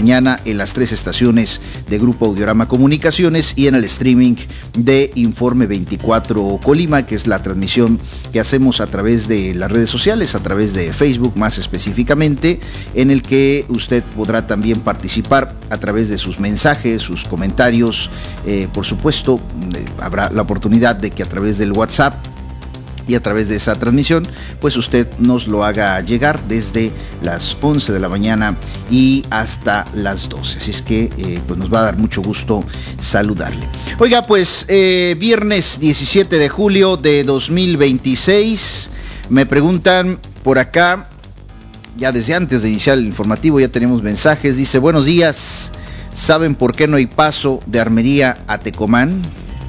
mañana en las 3 estaciones de Grupo Audiorama Comunicaciones y en el streaming de Informe 24 Colima, que es la transmisión que hacemos a través de las redes sociales, a través de Facebook más específicamente, en el que usted podrá también participar a través de sus mensajes, sus comentarios. Por supuesto, habrá la oportunidad de que a través del WhatsApp y a través de esa transmisión, pues usted nos lo haga llegar desde las 11 de la mañana y hasta las 12. Así es que pues nos va a dar mucho gusto saludarle. Oiga, pues viernes 17 de julio de 2026, me preguntan por acá, ya desde antes de iniciar el informativo ya tenemos mensajes. Dice: buenos días, ¿saben por qué no hay paso de Armería a Tecomán?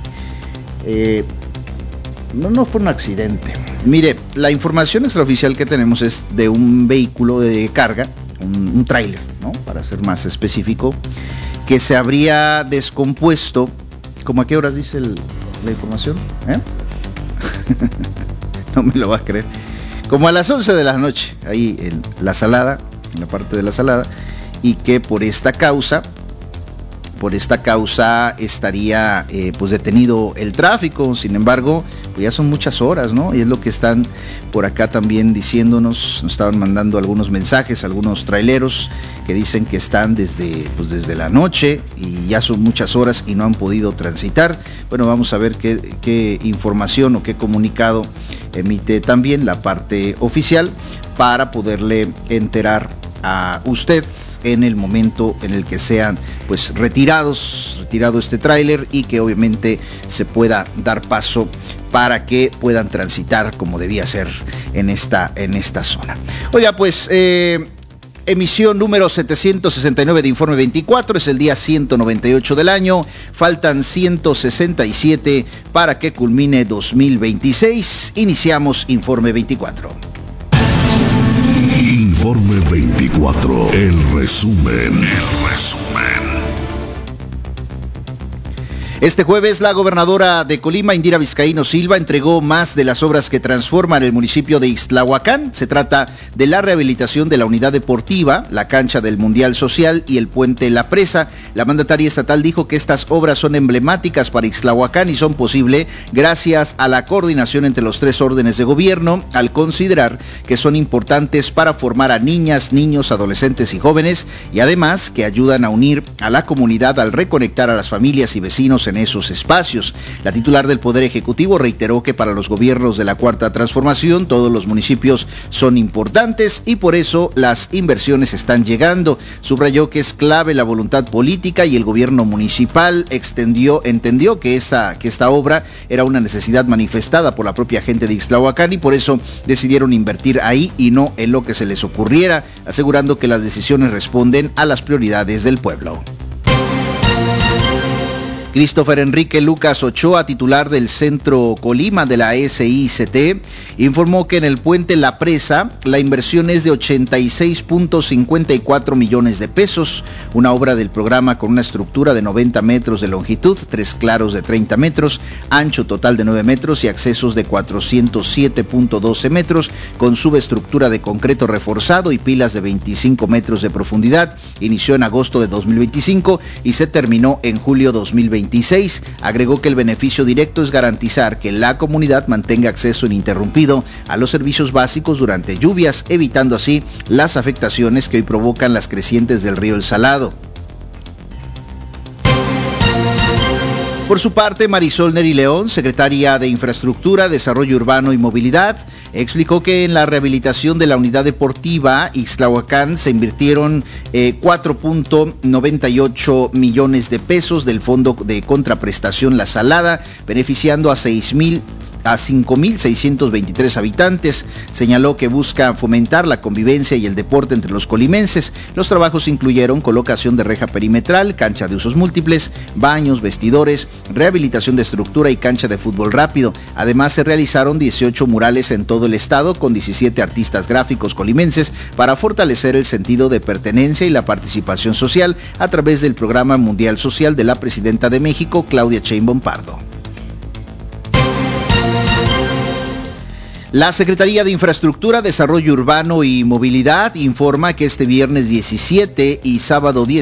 No fue un accidente. Mire, la información extraoficial que tenemos es de un vehículo de carga, un tráiler, ¿no? Para ser más específico, que se habría descompuesto. ¿Cómo a qué horas dice la información? No me lo va a creer. Como a las 11 de la noche, ahí en la Salada, en la parte de la Salada, y que por esta causa estaría pues detenido el tráfico. Sin embargo, pues ya son muchas horas, ¿no? Y es lo que están por acá también diciéndonos. Nos estaban mandando algunos mensajes, algunos traileros que dicen que están desde la noche y ya son muchas horas y no han podido transitar. Bueno, vamos a ver qué información o qué comunicado emite también la parte oficial para poderle enterar a usted en el momento en el que sean pues retirado este tráiler y que obviamente se pueda dar paso para que puedan transitar como debía ser en esta zona. Oiga, pues emisión número 769 de Informe 24, es el día 198 del año, faltan 167 para que culmine 2026. Iniciamos Informe 24. Informe 24, el resumen. Este jueves, la gobernadora de Colima, Indira Vizcaíno Silva, entregó más de las obras que transforman el municipio de Ixtlahuacán. Se trata de la rehabilitación de la unidad deportiva, la cancha del Mundial Social y el puente La Presa. La mandataria estatal dijo que estas obras son emblemáticas para Ixtlahuacán y son posibles gracias a la coordinación entre los 3 órdenes de gobierno, al considerar que son importantes para formar a niñas, niños, adolescentes y jóvenes, y además que ayudan a unir a la comunidad al reconectar a las familias y vecinos en esos espacios. La titular del Poder Ejecutivo reiteró que para los gobiernos de la Cuarta Transformación todos los municipios son importantes y por eso las inversiones están llegando. Subrayó que es clave la voluntad política y el gobierno municipal entendió que esta obra era una necesidad manifestada por la propia gente de Ixtlahuacán y por eso decidieron invertir ahí y no en lo que se les ocurriera, asegurando que las decisiones responden a las prioridades del pueblo. Christopher Enrique Lucas Ochoa, titular del Centro Colima de la SICT, informó que en el puente La Presa la inversión es de 86.54 millones de pesos, una obra del programa con una estructura de 90 metros de longitud, 3 claros de 30 metros, ancho total de 9 metros y accesos de 407.12 metros, con subestructura de concreto reforzado y pilas de 25 metros de profundidad. Inició en agosto de 2025 y se terminó en julio 2026. Agregó que el beneficio directo es garantizar que la comunidad mantenga acceso ininterrumpido a los servicios básicos durante lluvias, evitando así las afectaciones que hoy provocan las crecientes del río El Salado. Por su parte, Marisol Neri León, secretaria de Infraestructura, Desarrollo Urbano y Movilidad, explicó que en la rehabilitación de la unidad deportiva Ixtlahuacán se invirtieron 4.98 millones de pesos del Fondo de Contraprestación La Salada, beneficiando a 5.623 habitantes. Señaló que busca fomentar la convivencia y el deporte entre los colimenses. Los trabajos incluyeron colocación de reja perimetral, cancha de usos múltiples, baños, vestidores, rehabilitación de estructura y cancha de fútbol rápido. Además, se realizaron 18 murales en todo el estado con 17 artistas gráficos colimenses para fortalecer el sentido de pertenencia y la participación social a través del Programa Mundial Social de la Presidenta de México, Claudia Sheinbaum Pardo. La Secretaría de Infraestructura, Desarrollo Urbano y Movilidad informa que este viernes 17 y sábado 18